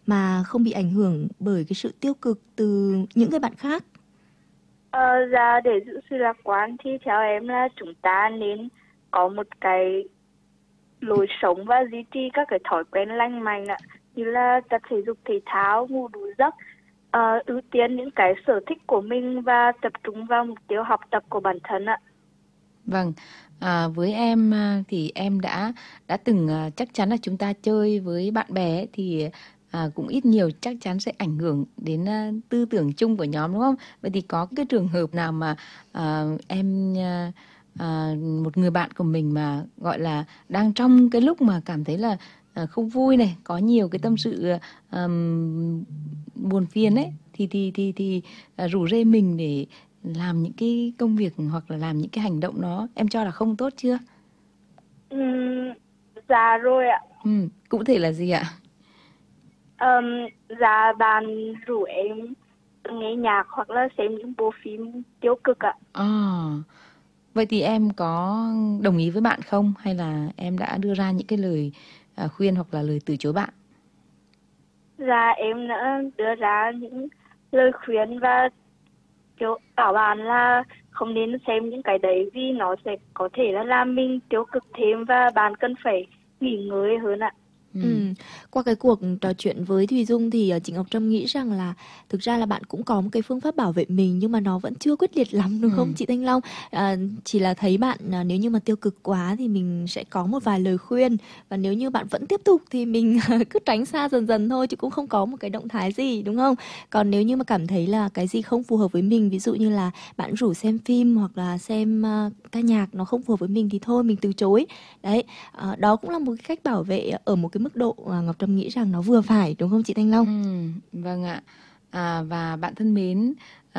mà không bị ảnh hưởng bởi cái sự tiêu cực từ những cái bạn khác? Dạ, để giữ sự lạc quan thì theo em là chúng ta nên có một cái lối sống và duy trì các cái thói quen lành mạnh ạ, như là tập thể dục thể thao, ngủ đủ giấc, ưu tiên những cái sở thích của mình và tập trung vào mục tiêu học tập của bản thân ạ. Vâng, với em thì em đã từng chắc chắn là chúng ta chơi với bạn bè ấy, thì cũng ít nhiều chắc chắn sẽ ảnh hưởng đến tư tưởng chung của nhóm đúng không? Vậy thì có cái trường hợp nào mà em một người bạn của mình mà gọi là đang trong cái lúc mà cảm thấy là không vui này, có nhiều cái tâm sự buồn phiền ấy thì rủ rê mình để làm những cái công việc hoặc là làm những cái hành động đó em cho là không tốt chưa? Dạ rồi ạ. Cụ thể là gì ạ? Dạ, bạn rủ em nghe nhạc hoặc là xem những bộ phim tiêu cực ạ. Vậy thì em có đồng ý với bạn không? Hay là em đã đưa ra những cái lời khuyên hoặc là lời từ chối bạn? Dạ, em đã đưa ra những lời khuyên và kiểu bảo bạn là không nên xem những cái đấy vì nó sẽ có thể là làm mình tiêu cực thêm và bạn cần phải nghỉ ngơi hơn ạ. Qua cái cuộc trò chuyện với Thùy Dung thì chị Ngọc Trâm nghĩ rằng là thực ra là bạn cũng có một cái phương pháp bảo vệ mình nhưng mà nó vẫn chưa quyết liệt lắm đúng không chị Thanh Long? Chỉ là thấy bạn nếu như mà tiêu cực quá thì mình sẽ có một vài lời khuyên, và nếu như bạn vẫn tiếp tục thì mình cứ tránh xa dần dần thôi, chứ cũng không có một cái động thái gì đúng không? Còn nếu như mà cảm thấy là cái gì không phù hợp với mình, ví dụ như là bạn rủ xem phim hoặc là xem ca nhạc nó không phù hợp với mình thì thôi mình từ chối. Đấy, đó cũng là một cái cách bảo vệ ở một cái mức độ Ngọc Trâm nghĩ rằng nó vừa phải đúng không chị Thanh Long? Vâng ạ. Và bạn thân mến,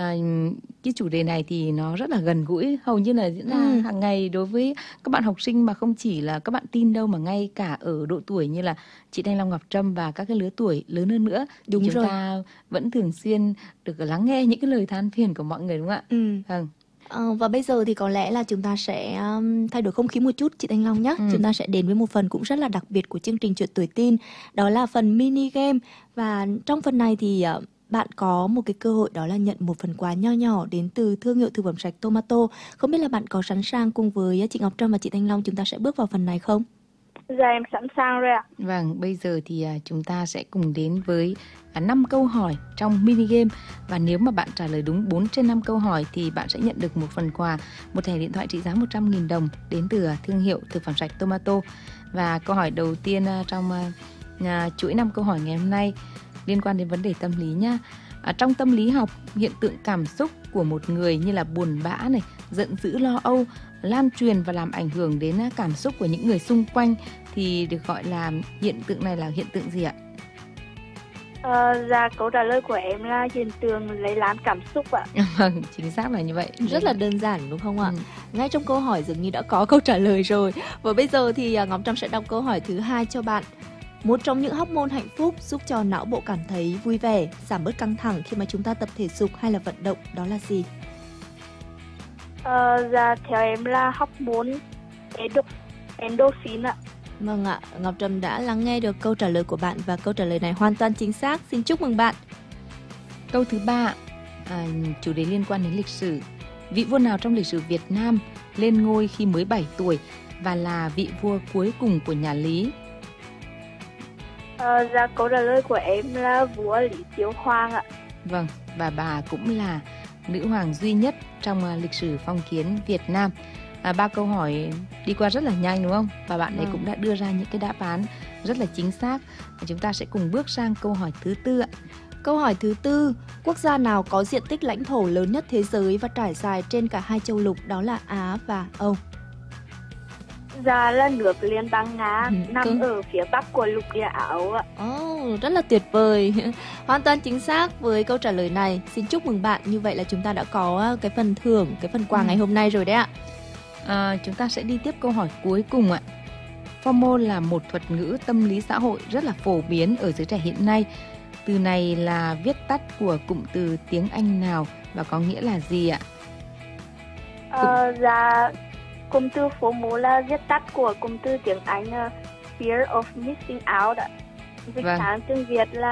cái chủ đề này thì nó rất là gần gũi, hầu như là diễn ra hàng ngày đối với các bạn học sinh, mà không chỉ là các bạn teen đâu, mà ngay cả ở độ tuổi như là chị Thanh Long, Ngọc Trâm và các cái lứa tuổi lớn hơn nữa. Đúng thì chúng rồi. ta vẫn thường xuyên được lắng nghe những cái lời than phiền của mọi người đúng không ạ? Vâng. Và bây giờ thì có lẽ là chúng ta sẽ thay đổi không khí một chút chị Thanh Long nhé. Chúng ta sẽ đến với một phần cũng rất là đặc biệt của chương trình Chuyện Tuổi Teen, đó là phần mini game. Và trong phần này thì bạn có một cái cơ hội, đó là nhận một phần quà nho nhỏ đến từ thương hiệu thực phẩm sạch Tomato. Không biết là bạn có sẵn sàng cùng với chị Ngọc Trâm và chị Thanh Long chúng ta sẽ bước vào phần này không? Dạ, em sẵn sàng rồi ạ. Vâng, bây giờ thì chúng ta sẽ cùng đến với 5 câu hỏi trong mini game. Và nếu mà bạn trả lời đúng 4 trên 5 câu hỏi thì bạn sẽ nhận được một phần quà, một thẻ điện thoại trị giá 100.000 đồng đến từ thương hiệu thực phẩm sạch Tomato. Và câu hỏi đầu tiên trong chuỗi 5 câu hỏi ngày hôm nay liên quan đến vấn đề tâm lý nhá. Trong tâm lý học, hiện tượng cảm xúc của một người như là buồn bã này, giận dữ, lo âu lan truyền và làm ảnh hưởng đến cảm xúc của những người xung quanh thì được gọi là hiện tượng này là hiện tượng gì ạ? Dạ, câu trả lời của em là hiện tượng lây lan cảm xúc ạ. Vâng, chính xác là như vậy. Rất là đơn giản đúng không ạ? Ngay trong câu hỏi dường như đã có câu trả lời rồi. Và bây giờ thì Ngọc Trâm sẽ đọc câu hỏi thứ 2 cho bạn. Một trong những hormone hạnh phúc giúp cho não bộ cảm thấy vui vẻ, giảm bớt căng thẳng khi mà chúng ta tập thể dục hay là vận động, đó là gì? Dạ, theo em là hormone endorphin ạ. Vâng ạ, Ngọc Trâm đã lắng nghe được câu trả lời của bạn và câu trả lời này hoàn toàn chính xác. Xin chúc mừng bạn. Câu thứ 3, chủ đề liên quan đến lịch sử. Vị vua nào trong lịch sử Việt Nam lên ngôi khi mới 7 tuổi và là vị vua cuối cùng của nhà Lý? Dạ, câu trả lời của em là vua Lý Chiếu Hoàng ạ. Vâng, và bà cũng là nữ hoàng duy nhất trong lịch sử phong kiến Việt Nam. 3 câu hỏi đi qua rất là nhanh đúng không? Và bạn ấy cũng đã đưa ra những cái đáp án rất là chính xác. Chúng ta sẽ cùng bước sang câu hỏi thứ 4 ạ. Câu hỏi thứ 4, quốc gia nào có diện tích lãnh thổ lớn nhất thế giới và trải dài trên cả hai châu lục, đó là Á và Âu? Dạ, là nước Liên bang Nga, nằm ở phía bắc của lục địa Á Âu ạ. Rất là tuyệt vời. Hoàn toàn chính xác với câu trả lời này. Xin chúc mừng bạn. Như vậy là chúng ta đã có cái phần thưởng, cái phần quà ngày hôm nay rồi đấy ạ. Chúng ta sẽ đi tiếp câu hỏi cuối cùng ạ. FOMO là một thuật ngữ tâm lý xã hội rất là phổ biến ở giới trẻ hiện nay. Từ này là viết tắt của cụm từ tiếng Anh nào và có nghĩa là gì ạ? Dạ, cụm từ FOMO là viết tắt của cụm từ tiếng Anh Fear of Missing Out ạ. Dịch sang tiếng Việt là